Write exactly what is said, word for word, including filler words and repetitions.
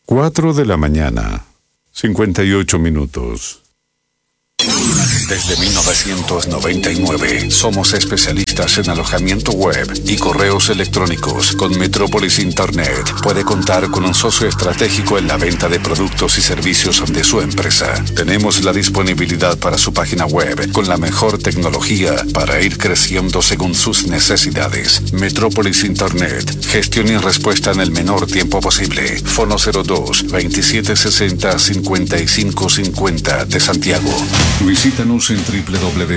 Cuatro de la mañana, cincuenta y ocho minutos. Desde mil novecientos noventa y nueve somos especialistas en alojamiento web y correos electrónicos. Con Metrópolis Internet puede contar con un socio estratégico en la venta de productos y servicios de su empresa. Tenemos la disponibilidad para su página web con la mejor tecnología para ir creciendo según sus necesidades. Metrópolis Internet, gestión y respuesta en el menor tiempo posible. Fono cero dos, veintisiete sesenta, cincuenta y cinco cincuenta de Santiago. Visítanos en doble u doble u doble